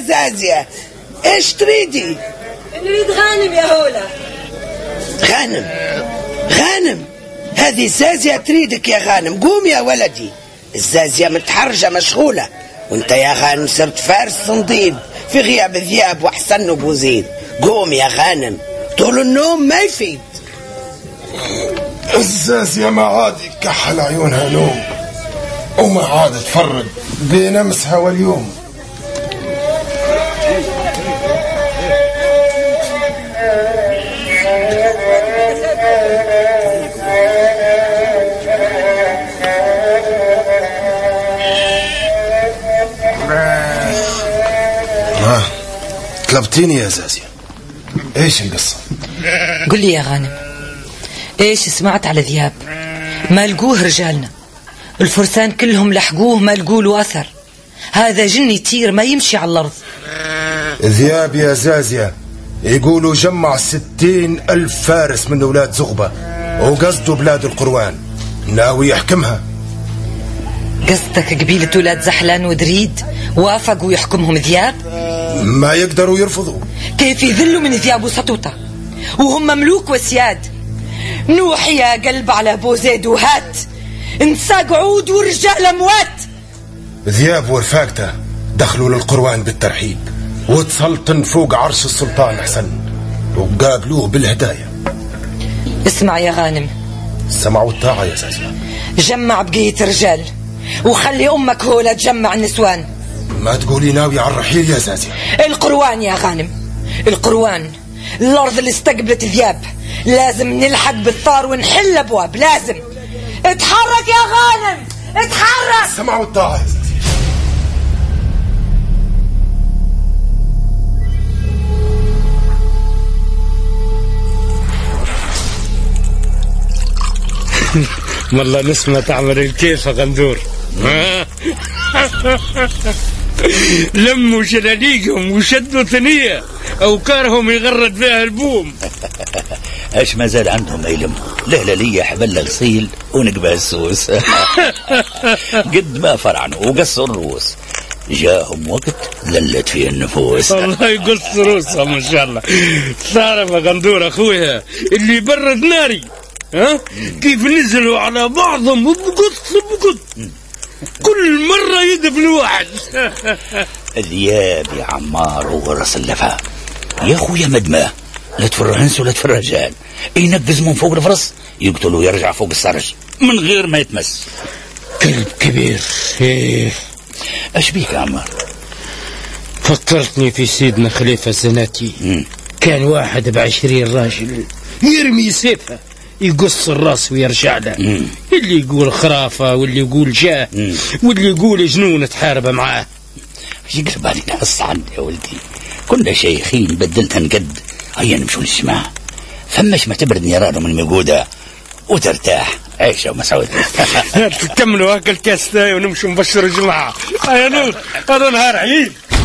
زازية، ايش تريدي؟ نريد غانم يا هولا. غانم؟ هذه زازية تريدك يا غانم. قوم يا ولدي، الزازية متحرجة مشغولة، وانت يا غانم صرت فارس صنديد في غياب ذياب وحسن وبوزيد. قوم يا غانم، طول النوم ما يفيد. الزازية ما عاد يكحل عيونها نوم، وما عاد تفرق بين امسها واليوم. طلبتيني يا زازية، ايش القصة؟ قل لي يا غانم، ايش سمعت على ذياب؟ ما لقوه رجالنا، الفرسان كلهم لحقوه ما لقوا له اثر. هذا جن يطير ما يمشي على الارض. ذياب يا زازية يقولوا جمع 60,000 فارس من اولاد زغبة، وقصدوا بلاد القروان، ناوي يحكمها. قصدك قبيلة ولاد زحلان ودريد وافقوا يحكمهم ذياب؟ ما يقدروا يرفضوا. كيف يذلوا من ذياب وسطوطة وهم مملوك وسياد؟ نوح يا قلب على بوزيد وهات، انساق عود ورجال اموات. ذياب ورفاقته دخلوا للقروان بالترحيب، وتسلطن فوق عرش السلطان حسن، وقابلوه بالهدايا. اسمع يا غانم، السمع والطاعة يا زازية. جمع بقية رجال وخلي امك هولا تجمع النسوان. ما تقولي ناوي على الرحيل يا زازية؟ القروان يا غانم، القروان الارض اللي استقبلت ذياب، لازم نلحق بالثار ونحل ابواب. لازم اتحرك يا غانم، اتحرك. السمع والطاعة يا زازية. والله نسمة تعمل الكيف يا غندور. لموا شلاليقهم وشدوا ثنية أوكارهم يغرد فيها البوم. ايش ما زال عندهم يلم لهلالية حبل غسيل ونقبه السوس. قد ما فرعنوا وقصوا الروس، جاهم وقت ذلت فيه النفوس. الله يقص روسهم ان شاء الله. تعرف يا غندور اخويا اللي برد ناري، ها كيف نزلوا على بعضهم وبقط كل مرة يدفن واحد. ذياب يا عمار وغرس اللفا يا اخويا مدماه، لا تفرنس ولا تفرجان، ينقز من فوق الفرس يقتل ويرجع فوق السرج من غير ما يتمس. كلب كبير. ايه ايش بيك يا عمار؟ فكرتني في سيدنا خليفة الزناتي. كان واحد ب20 راجل يرمي سيفه يقص الراس ويرجع له. اللي يقول خرافة واللي يقول جاه واللي يقول جنون تحارب معاه. يقرب عليك حص عندي يا ولدي، كنا شيخين بدلتها نقد. هيا نمشوا للجماعة، فمش ما تبرد نيرانهم الموجودة وترتاح عيشة ومسعود. تكملوا هاك الكاس ونمشوا نبشروا الجماعة. هيا نور، هذا نهار عيد.